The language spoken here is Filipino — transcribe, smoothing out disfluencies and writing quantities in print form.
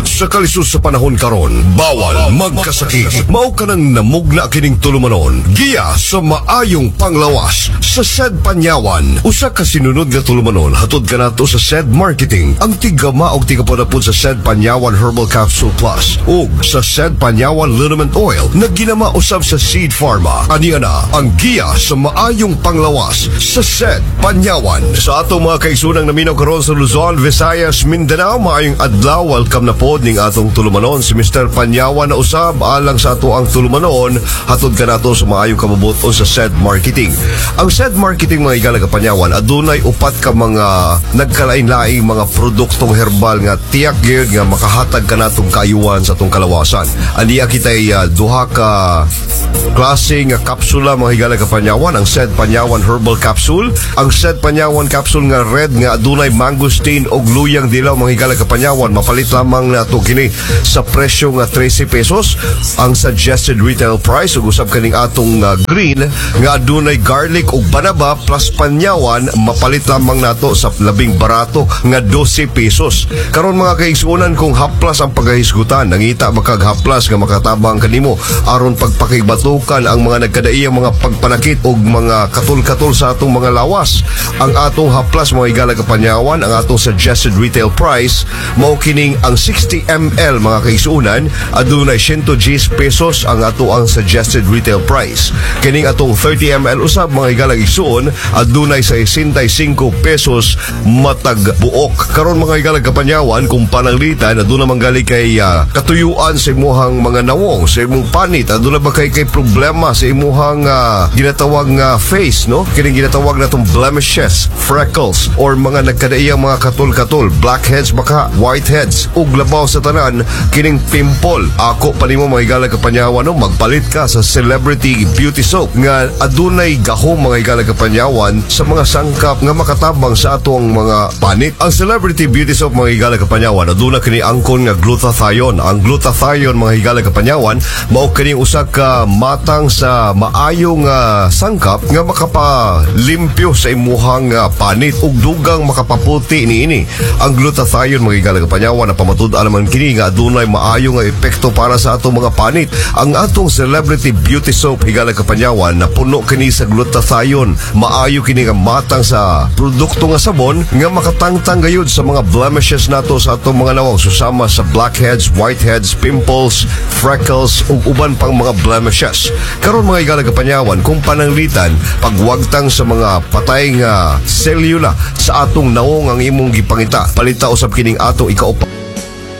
Sa kalisod sa panahon karon, bawal magkasakit. Mao ka nang namugna kining tulumanon. Giya sa maayong panglawas sa SED Panyawan. Usa ka sinunod nga tulumanon hatod ka nato sa SED Marketing. Ang tigama og tigapod sa SED Panyawan Herbal Capsule Plus ug sa SED Panyawan Liniment Oil na ginama usab sa Seed Pharma. Aniya na ang giya sa maayong panglawas sa SED Panyawan. Sa atong mga kaisunang naminaw karon sa Luzon, Visayas, Mindanao, maayong adlaw. Welcome na pod ning atong tulumanon si Mr. Panyawan na usab alang sa ato ang tulumanon hatod ka nato sa maayong kabubuton sa SED Marketing. Ang SED Marketing mga igala ka Panyawan adunay upat ka mga nagkalain-laing mga produktong herbal nga tiyak gyud nga makahatag ka natong kaayuhan sa atong kalawasan. Aniya kitay duha ka klase nga kapsula mga igala ka Panyawan, ang SED Panyawan Herbal Capsule, ang SED Panyawan Capsule nga red nga adunay mangosteen og luyang dilaw mga igala ka Panyawan. Mapalit lamang na ito kini sa presyo nga 13 pesos ang suggested retail price ug usab kaning atong green nga adunay garlic ug banaba plus Panyawan mapalit lamang nato sa labing barato nga 12 pesos. Karon mga kaigsuonan kung haplas ang paghahisgutan nangita makag haplas nga makatabang kanimo aron pagpakigbatukan ang mga nagkadaiyang mga pagpanakit ug mga katul-katul sa atong mga lawas. Ang atong haplas mga igala ka Panyawan, ang atong suggested retail price mao kining ang 60 ml mga kaisunan adunay 110 pesos ang ato ang suggested retail price. Kining atong 30 ml usab mga igalang isuon adunay 65 pesos matag buok. Karon mga igalang kapanyawan kung pananglitan aduna manggali kay katuyuan sa imuhang mga nawong, sa imong panit, aduna ba kay problema sa imuhang ginatawag nga face, no? Kining ginatawag natong blemishes, freckles or mga nagkadaiyang mga katul-katul, blackheads baka whiteheads ug labaw sa tanan kining pimple. Ako panimo mga igala ka Panyawan no, magpalit ka sa Celebrity Beauty Soap nga adunay gahom mga igala ka Panyawan sa mga sangkap nga makatabang sa atong mga panit. Ang Celebrity Beauty Soap mga igala ka Panyawan aduna kini angkon nga glutathione. Ang glutathione mga igala ka Panyawan mao kini usa ka matang sa maayong sangkap nga makapalimpyo sa imuhang panit ug dugang makapaputi niini. Ang glutathione mga igala ka Panyawan na pamatud-an naman kini nga adunay maayo nga epekto para sa atong mga panit. Ang atong Celebrity Beauty Soap higala ka Panyawan na puno kini sa glutathione. Maayo kini nga matang sa produkto nga sabon nga makatangtang gayud sa mga blemishes nato sa atong mga nawong susama sa blackheads, whiteheads, pimples, freckles ug uban pang mga blemishes. Karon mga higala ka Panyawan kung pananglitan pagwagtang sa mga patay nga selula sa atong nawong ang imong gipangita palita usab kining atong ikaupa